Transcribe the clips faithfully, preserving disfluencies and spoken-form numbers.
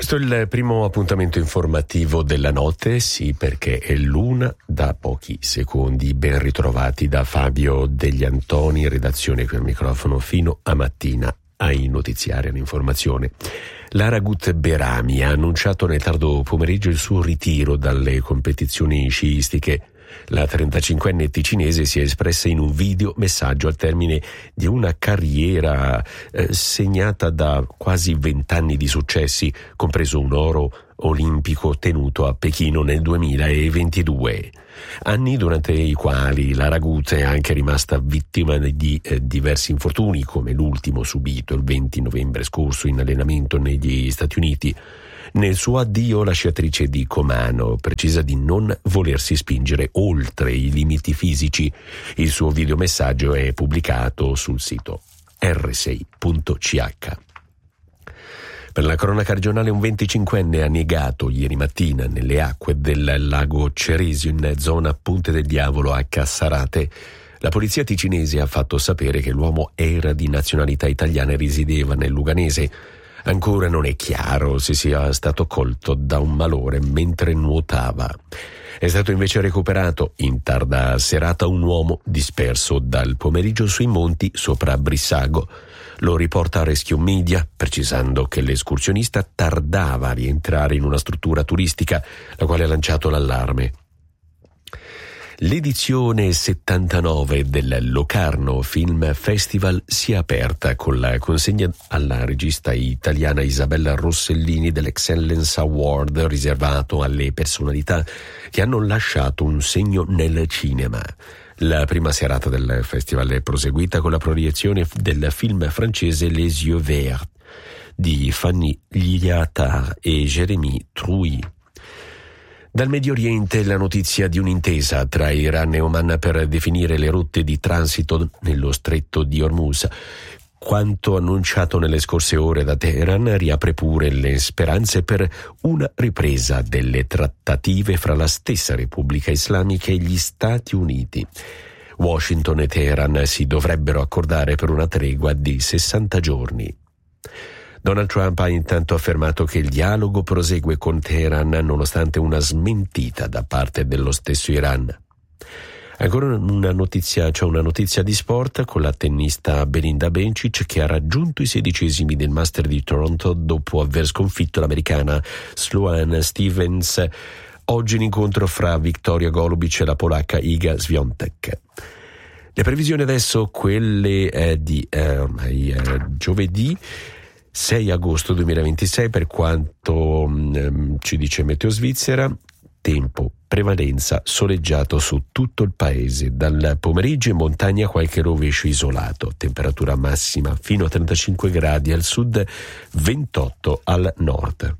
Questo è il primo appuntamento informativo della notte, sì, perché è l'una da pochi secondi. Ben ritrovati da Fabio Degli Antoni, redazione qui al microfono fino a mattina ai notiziari, all'informazione. L'Aragut Berami ha annunciato nel tardo pomeriggio il suo ritiro dalle competizioni sciistiche. La trentacinquenne ticinese si è espressa in un video messaggio al termine di una carriera eh, segnata da quasi vent'anni di successi, compreso un oro olimpico ottenuto a Pechino nel duemilaventidue. Anni durante i quali l'Aragut è anche rimasta vittima di eh, diversi infortuni, come l'ultimo subito il venti novembre scorso in allenamento negli Stati Uniti. Nel suo addio la sciatrice di Comano precisa di non volersi spingere oltre i limiti fisici. Il suo videomessaggio è pubblicato sul sito erre sei punto ci acca. Per la cronaca regionale, un venticinquenne ha negato ieri mattina nelle acque del lago Ceresio in zona Punte del Diavolo a Cassarate. La polizia ticinese ha fatto sapere che l'uomo era di nazionalità italiana e risiedeva nel Luganese. Ancora non è chiaro se sia stato colto da un malore mentre nuotava. È stato invece recuperato in tarda serata un uomo disperso dal pomeriggio sui monti sopra Brissago. Lo riporta Rescue Media, precisando che l'escursionista tardava a rientrare in una struttura turistica, la quale ha lanciato l'allarme. L'edizione settantanove del Locarno Film Festival si è aperta con la consegna alla regista italiana Isabella Rossellini dell'Excellence Award riservato alle personalità che hanno lasciato un segno nel cinema. La prima serata del festival è proseguita con la proiezione del film francese Les Yeux Verts di Fanny Liattard e Jérémy Trouy. Dal Medio Oriente la notizia di un'intesa tra Iran e Oman per definire le rotte di transito nello stretto di Hormuz. Quanto annunciato nelle scorse ore da Teheran riapre pure le speranze per una ripresa delle trattative fra la stessa Repubblica Islamica e gli Stati Uniti. Washington e Teheran si dovrebbero accordare per una tregua di sessanta giorni. Donald Trump ha intanto affermato che il dialogo prosegue con Teheran nonostante una smentita da parte dello stesso Iran. Ancora una notizia, c'è una notizia di sport con la tennista Belinda Bencic che ha raggiunto i sedicesimi del Master di Toronto dopo aver sconfitto l'americana Sloane Stevens. Oggi l'incontro fra Victoria Golubic e la polacca Iga Swiatek. Le previsioni adesso quelle eh, di eh, eh, giovedì sei agosto duemilaventisei, per quanto mh, ci dice Meteo Svizzera, tempo, prevalenza, soleggiato su tutto il paese. Dal pomeriggio in montagna qualche rovescio isolato, temperatura massima fino a trentacinque gradi al sud, ventotto al nord.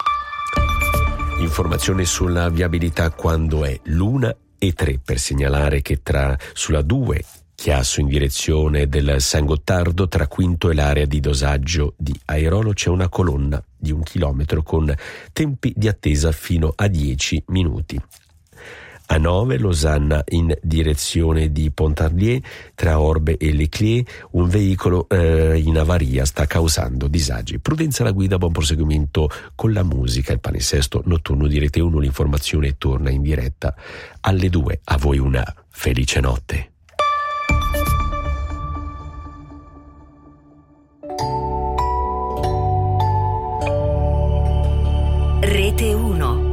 Informazione sulla viabilità quando è l'una e tre, per segnalare che tra sulla due Chiasso in direzione del San Gottardo, tra Quinto e l'area di dosaggio di Airolo c'è una colonna di un chilometro con tempi di attesa fino a dieci minuti. A nove Losanna in direzione di Pontarlier, tra Orbe e Leclerc un veicolo eh, in avaria sta causando disagi. Prudenza alla guida, buon proseguimento con la musica. Il palinsesto notturno di Rete uno, l'informazione torna in diretta alle due. A voi una felice notte. Rete uno.